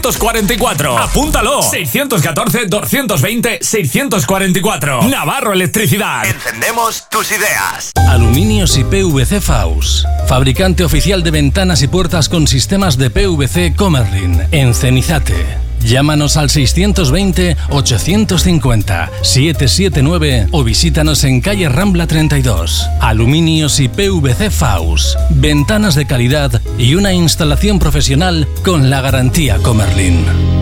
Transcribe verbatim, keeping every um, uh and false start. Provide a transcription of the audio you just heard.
cuarenta y cuatro. Apúntalo. seiscientos catorce, doscientos veinte, seiscientos cuarenta y cuatro. Navarro Electricidad. Encendemos tus ideas. Aluminios y P V C Faus. Fabricante oficial de ventanas y puertas con sistemas de P V C Comerlin. En Cenizate. Llámanos al seiscientos veinte, ochocientos cincuenta, setecientos setenta y nueve o visítanos en calle Rambla treinta y dos. Aluminios y P V C Faus. Ventanas de calidad y una instalación profesional con la garantía Comerlin.